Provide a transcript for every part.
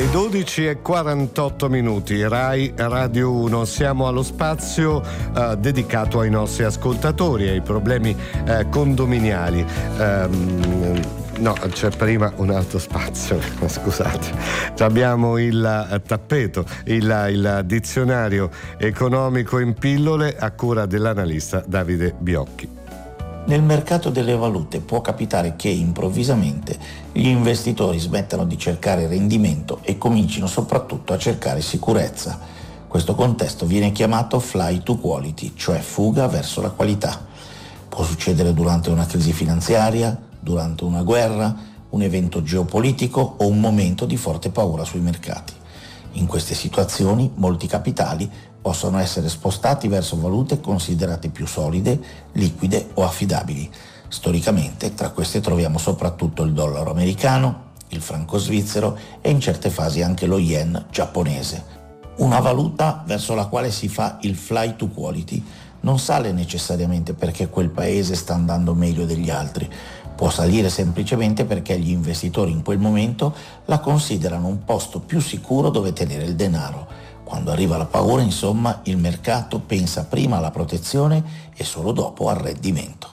Le 12:48, Rai Radio 1. Siamo allo spazio dedicato ai nostri ascoltatori, ai problemi condominiali. No, c'è prima un altro spazio, scusate. Abbiamo il tappeto, il dizionario economico in pillole a cura dell'analista Davide Biocchi. Nel mercato delle valute può capitare che improvvisamente gli investitori smettano di cercare rendimento e comincino soprattutto a cercare sicurezza. Questo contesto viene chiamato flight to quality, cioè fuga verso la qualità. Può succedere durante una crisi finanziaria, durante una guerra, un evento geopolitico o un momento di forte paura sui mercati. In queste situazioni molti capitali possono essere spostati verso valute considerate più solide, liquide o affidabili. Storicamente tra queste troviamo soprattutto il dollaro americano, il franco svizzero e in certe fasi anche lo yen giapponese. Una valuta verso la quale si fa il flight to quality non sale necessariamente perché quel paese sta andando meglio degli altri. Può salire semplicemente perché gli investitori in quel momento la considerano un posto più sicuro dove tenere il denaro. Quando arriva la paura, insomma, il mercato pensa prima alla protezione e solo dopo al rendimento.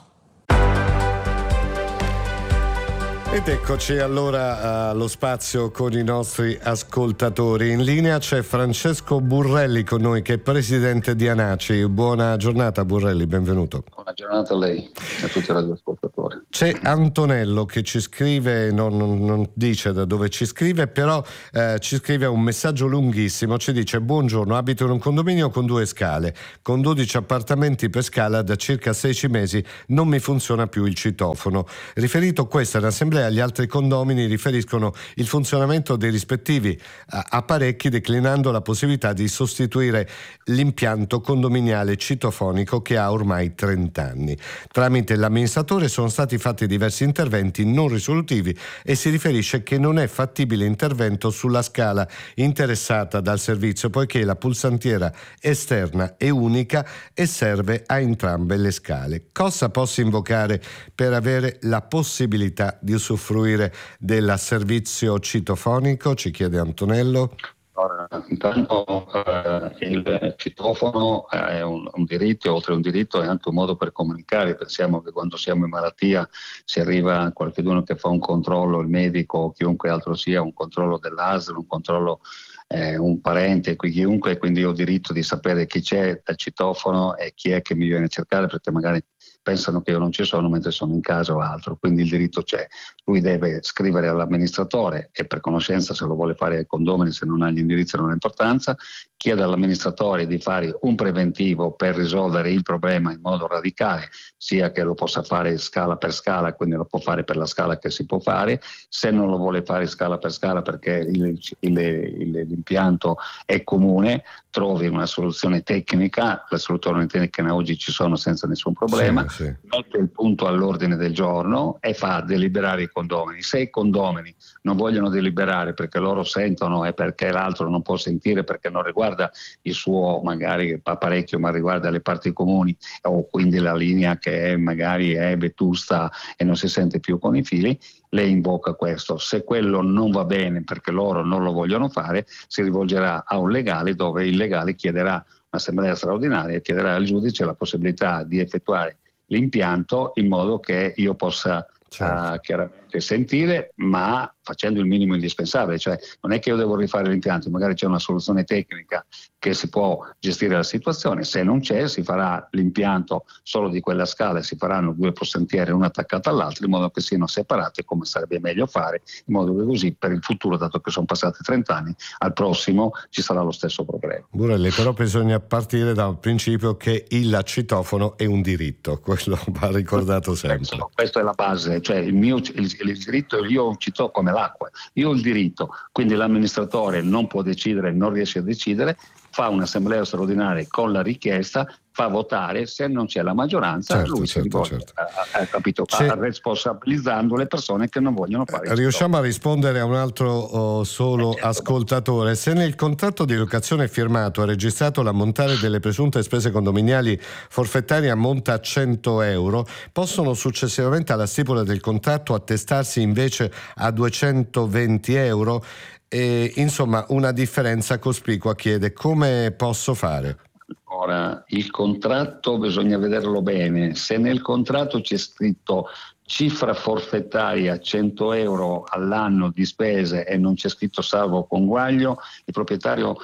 Ed eccoci allora allo spazio con i nostri ascoltatori. In linea c'è Francesco Burrelli con noi, che è presidente di ANACI. Buona giornata Burrelli, benvenuto. Buona giornata a lei e a tutti i radioascoltatori. C'è Antonello che ci scrive, non dice da dove ci scrive, però ci scrive un messaggio lunghissimo. Ci dice: buongiorno, abito in un condominio con 2 scale, con 12 appartamenti per scala. Da circa 16 mesi non mi funziona più il citofono. Riferito questo all'assemblea, agli altri condomini riferiscono il funzionamento dei rispettivi apparecchi, declinando la possibilità di sostituire l'impianto condominiale citofonico che ha ormai 30 anni. Tramite l'amministratore sono stati fatti diversi interventi non risolutivi e si riferisce che non è fattibile intervento sulla scala interessata dal servizio, poiché la pulsantiera esterna è unica e serve a entrambe le scale. Cosa posso invocare per avere la possibilità di usufruire del servizio citofonico? Ci chiede Antonello. Allora, intanto il citofono è un diritto, e oltre a un diritto è anche un modo per comunicare. Pensiamo che quando siamo in malattia si arriva a qualcuno che fa un controllo, il medico o chiunque altro sia, un controllo dell'ASL, un controllo un parente, chiunque, quindi ho diritto di sapere chi c'è al citofono e chi è che mi viene a cercare, perché magari pensano che io non ci sono mentre sono in casa o altro, quindi il diritto c'è. Lui deve scrivere all'amministratore e per conoscenza, se lo vuole fare ai condomini, se non ha gli indirizzi non ha importanza, chiede all'amministratore di fare un preventivo per risolvere il problema in modo radicale, sia che lo possa fare scala per scala, quindi lo può fare per la scala che si può fare. Se non lo vuole fare scala per scala perché l'impianto è comune, trovi una soluzione tecnica. Le soluzioni tecniche oggi ci sono senza nessun problema. Sì. Mette il punto all'ordine del giorno e fa deliberare i condomini. Se i condomini non vogliono deliberare perché loro sentono e perché l'altro non può sentire, perché non riguarda il suo magari apparecchio ma riguarda le parti comuni, o quindi la linea che magari è vetusta e non si sente più con i fili, lei invoca questo. Se quello non va bene perché loro non lo vogliono fare, si rivolgerà a un legale, dove il legale chiederà un'assemblea straordinaria e chiederà al giudice la possibilità di effettuare l'impianto in modo che io possa chiaramente sentire, ma facendo il minimo indispensabile. Cioè non è che io devo rifare l'impianto, magari c'è una soluzione tecnica che si può gestire la situazione. Se non c'è, si farà l'impianto solo di quella scala e si faranno 2 pulsantiere una attaccata all'altra in modo che siano separate, come sarebbe meglio fare, in modo che così per il futuro, dato che sono passati 30 anni, al prossimo ci sarà lo stesso problema. Burrelli, però bisogna partire dal principio che il citofono è un diritto, quello va ricordato sempre. Questa è la base, cioè il diritto, io cito come l'acqua, io ho il diritto, quindi l'amministratore non può decidere, non riesce a decidere, fa un'assemblea straordinaria con la richiesta, fa votare, se non c'è la maggioranza lui si rivolge capito? Responsabilizzando le persone che non vogliono fare. Riusciamo a rispondere a un altro solo ascoltatore. Se nel contratto di locazione firmato è registrato l'ammontare delle presunte spese condominiali forfettarie ammonta a 100 euro, possono successivamente alla stipula del contratto attestarsi invece a 220 euro? Insomma, una differenza cospicua. Chiede: come posso fare? Ora, il contratto bisogna vederlo bene. Se nel contratto c'è scritto cifra forfettaria 100 euro all'anno di spese e non c'è scritto salvo conguaglio, il proprietario,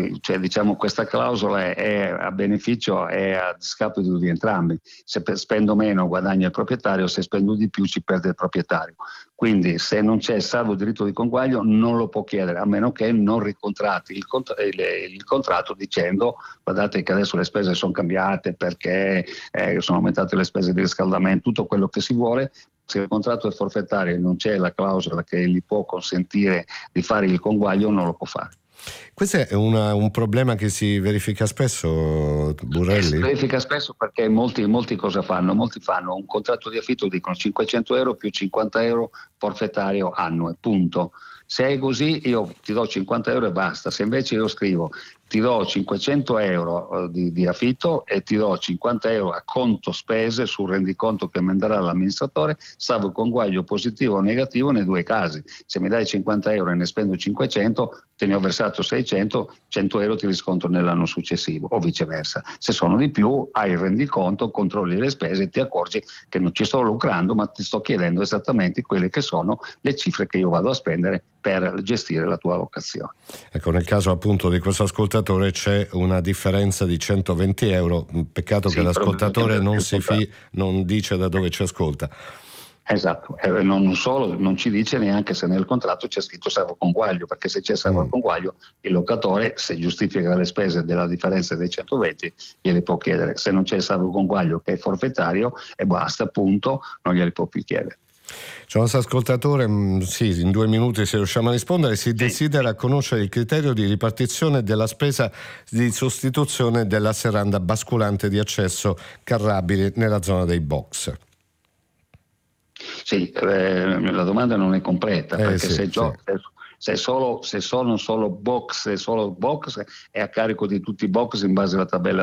questa clausola è a beneficio e a discapito di entrambi. Se spendo meno guadagna il proprietario, se spendo di più ci perde il proprietario. Quindi se non c'è salvo diritto di conguaglio non lo può chiedere, a meno che non ricontratti il contratto dicendo: guardate che adesso le spese sono cambiate perché sono aumentate le spese di riscaldamento, tutto quello che si vuole. Se il contratto è forfettario e non c'è la clausola che gli può consentire di fare il conguaglio, non lo può fare. Questo è un problema che si verifica spesso, Burrelli? Si verifica spesso perché molti cosa fanno? Molti fanno un contratto di affitto, dicono 500 euro più 50 euro forfettario annuo e punto. Se è così io ti do 50 euro e basta. Se invece io scrivo ti do 500 euro di affitto e ti do 50 euro a conto spese sul rendiconto che manderà l'amministratore, salvo conguaglio positivo o negativo nei due casi. Se mi dai 50 euro e ne spendo 500, te ne ho versato 600, 100 euro ti riscontro nell'anno successivo, o viceversa. Se sono di più hai il rendiconto, controlli le spese e ti accorgi che non ci sto lucrando, ma ti sto chiedendo esattamente quelle che sono le cifre che io vado a spendere per gestire la tua locazione. Ecco, nel caso appunto di questo ascoltatore c'è una differenza di 120 euro, peccato che l'ascoltatore non dice da dove ci ascolta. Esatto, non solo, non ci dice neanche se nel contratto c'è scritto salvo conguaglio, perché se c'è salvo conguaglio il locatore, se giustifica le spese della differenza dei 120, gliele può chiedere. Se non c'è salvo conguaglio, che è forfettario, e basta, appunto, non glieli può più chiedere. C'è un nostro ascoltatore, sì, in 2 minuti se riusciamo a rispondere, desidera conoscere il criterio di ripartizione della spesa di sostituzione della serranda basculante di accesso carrabile nella zona dei box. Sì, la domanda non è completa, perché se sono solo box è a carico di tutti i box in base alla tabella